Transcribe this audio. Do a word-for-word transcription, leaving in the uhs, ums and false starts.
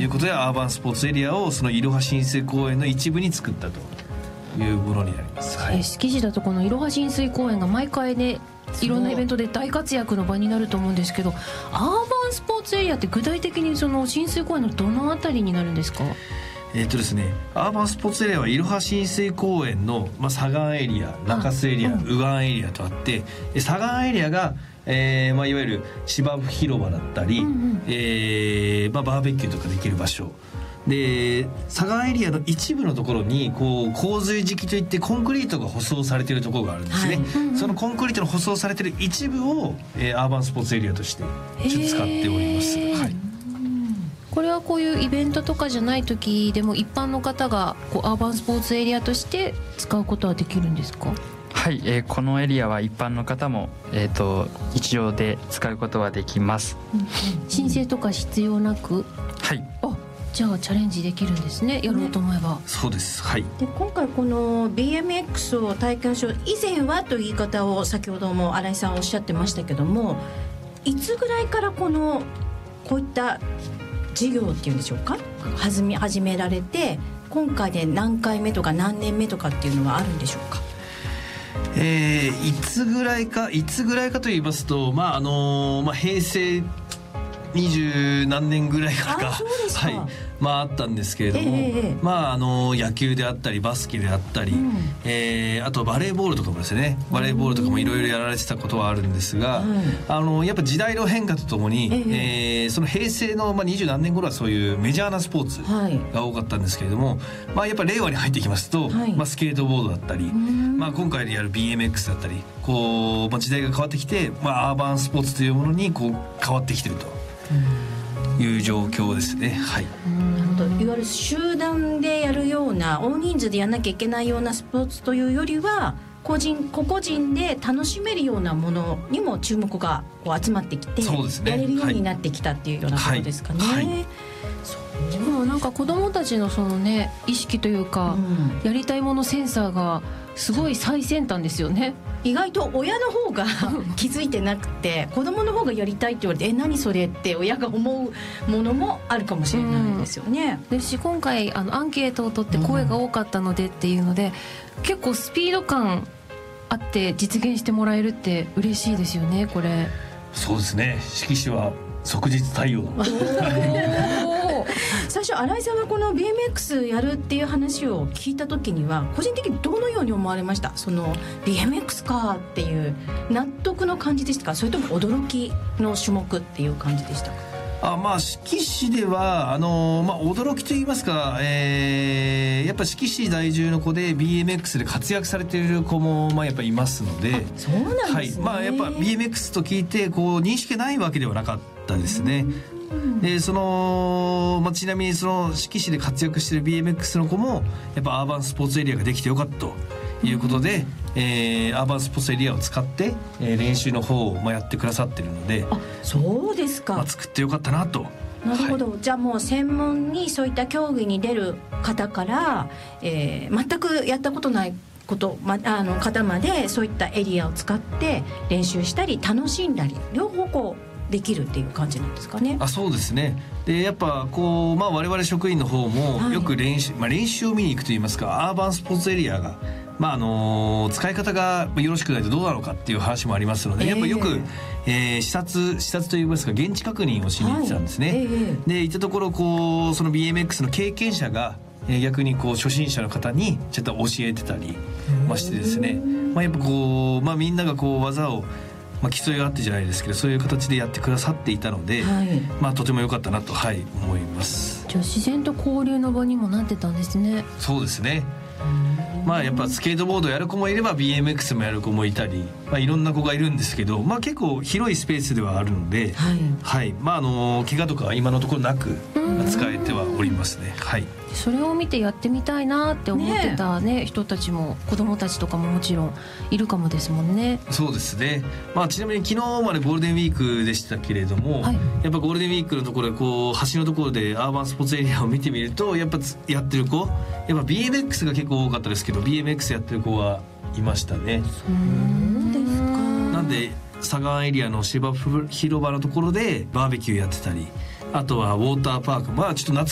いうことで、アーバンスポーツエリアをそのいろは親水公園の一部に作ったというものになります、はい、 え敷地だとこのいろは親水公園が毎回ねいろんなイベントで大活躍の場になると思うんですけど、アーバンスポーツエリアって具体的にその親水公園のどのあたりになるんですか？ えーとですね、アーバンスポーツエリアはいろは親水公園の、まあ、左岸エリア、中洲エリア、うん、右岸エリアとあって、左岸エリアが、えーまあ、いわゆる芝生広場だったり、うんうん、えーまあ、バーベキューとかできる場所で、左岸エリアの一部のところにこう洪水時期といってコンクリートが舗装されているところがあるんですね、はい、うんうん、そのコンクリートの舗装されている一部を、えー、アーバンスポーツエリアとしてちょっと使っております、はい。 これはこういうイベントとかじゃない時でも一般の方がこうアーバンスポーツエリアとして使うことはできるんですか？ はい、えー、このエリアは一般の方も、えー、と日常で使うことはできます、 うんうん、申請とか必要なく、 はい、 あ、じゃあチャレンジできるんですね、やろうと思えば、ね、 そうです、はい。 で今回この ビーエムエックス を体験しよう以前はという言い方を先ほども新井さんおっしゃってましたけども、いつぐらいからこのこういった事業っていうんでしょうか、始め、始められて今回で何回目とか何年目とかっていうのはあるんでしょうか？ えー、いつぐらいかいつぐらいかと言いますと、まああのまあ、平成二十何年ぐらいからか、 あ、そうですか、 はい、まああったんですけれども、 えー、 まああの野球であったりバスケであったり、うん、えー、あとバレーボールとかもですね、バレーボールとかもいろいろやられてたことはあるんですが、うん、あのやっぱ時代の変化とともに、えーえー、その平成の二十、まあ、何年頃はそういうメジャーなスポーツが多かったんですけれども、はい、まあ、やっぱ令和に入ってきますと、はい、まあ、スケートボードだったり、まあ、今回でやる ビーエムエックス だったりこう、まあ、時代が変わってきて、まあ、アーバンスポーツというものにこう変わってきているという状況ですね、はい。 なるほど。いわゆる集団でやるような大人数でやらなきゃいけないようなスポーツというよりは個人個々人で楽しめるようなものにも注目がこう集まってきて、そうですね、やれるようになってきたっていうようなことですかね、はいはいはい。 でもなんか子どもたちのそのね意識というか、うん、やりたいものセンサーがすごい最先端ですよね。 意外と親の方が気づいてなくて子供の方がやりたいって言われて、え何それって親が思うものもあるかもしれないですよね、 うん、ですし今回あのアンケートを取って声が多かったのでっていうので、うん、結構スピード感あって実現してもらえるって嬉しいですよね。これそうですね、色紙は即日対応最初新井さんはこの ビーエムエックス やるっていう話を聞いた時には個人的にどのように思われました？その ビーエムエックス かっていう納得の感じでしたか、それとも驚きの種目っていう感じでしたか？ あ、まあ、志木市ではあの、まあ、驚きといいますか、えー、やっぱ志木市在住の子で ビーエムエックス で活躍されている子も、まあ、やっぱいますので、 そうなんですね、 はい、まあ、やっぱ ビーエムエックス と聞いてこう認識ないわけではなかったですね。でその、まあ、ちなみにその志木市で活躍している ビーエムエックス の子もやっぱアーバンスポーツエリアができてよかったということで、えー、アーバンスポーツエリアを使って、えー、練習の方を、まあ、やってくださってるので、 あ、そうですか、 まあ、作ってよかったなと。 なるほど、 はい、 じゃあもう専門にそういった競技に出る方から、えー、全くやったことないこと、ま、あの方までそういったエリアを使って練習したり楽しんだり両方こうできるっていう感じなんですかね。 あ、そうですね。でやっぱこう、まあ、我々職員の方もよく練習、はい、まあ、練習を見に行くといいますか、アーバンスポーツエリアが、まああのー、使い方がよろしくないとどうなのかっていう話もありますので、えー、やっぱよく、えー、視察視察といいますか現地確認をしに行ってたんですね、はい、えー、で行ったところこうその ビーエムエックス の経験者が、えー、逆にこう初心者の方にちょっと教えてたりましてですね、まあ、やっぱこう、まあ、みんながこう技をまあ、競いがあってじゃないですけどそういう形でやってくださっていたので、はい、まあ、とても良かったなと、はい、思います。 じゃあ自然と交流の場にもなってたんですね。 そうですね。まあやっぱスケートボードやる子もいれば ビーエムエックス もやる子もいたり、まあ、いろんな子がいるんですけど、まあ、結構広いスペースではあるので、はいはい、まあ、あの怪我とかは今のところなく使えてはおりますね、はい。 それを見てやってみたいなって思ってた、ねね、人たちも子どもたちとかももちろんいるかもですもんね。 そうですね、まあ、ちなみに昨日までゴールデンウィークでしたけれども、はい、やっぱゴールデンウィークのところでこう橋のところでアーバンスポーツエリアを見てみるとやっぱやってる子やっぱ ビーエムエックス が結構多かったですけど ビーエムエックス やってる子はいましたね。 そうですか。 なんで左岸エリアの芝生広場のところでバーベキューやってたり、あとはウォーターパーク、まあちょっと懐